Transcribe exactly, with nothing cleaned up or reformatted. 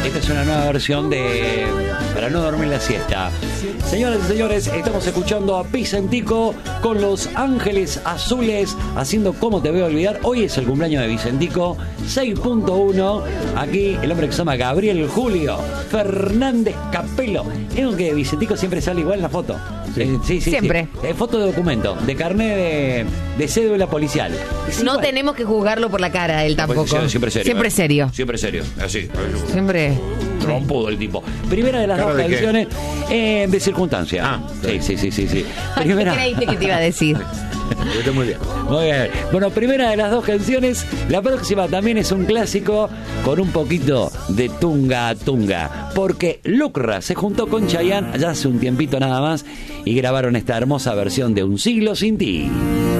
Esta es una nueva versión de Para no dormir la siesta. Señoras y señores, estamos escuchando a Vicentico con Los Ángeles Azules haciendo Cómo te voy a olvidar. Hoy es el cumpleaños de Vicentico, seis punto uno. Aquí el hombre que se llama Gabriel Julio Fernández Capelo. Es que Vicentico siempre sale igual en la foto. Sí, eh, sí, sí. Siempre. Sí. Eh, foto de documento, de carnet de, de cédula policial. Es no igual. tenemos que juzgarlo por la cara, él tampoco. Pues, siempre serio. Siempre eh. serio. Siempre serio. Así. Siempre. Trompudo el tipo. Primera de las ¿Cara dos de qué? canciones eh, de circunstancia. Ah, sí, sí, sí, sí, sí. ¿Qué Primera. creíste que te iba a decir? Está muy bien. Muy bien. Bueno, primera de las dos canciones. La próxima también es un clásico con un poquito de tunga tunga. Porque Lucra se juntó con Chayanne ya hace un tiempito nada más y grabaron esta hermosa versión de Un siglo sin ti.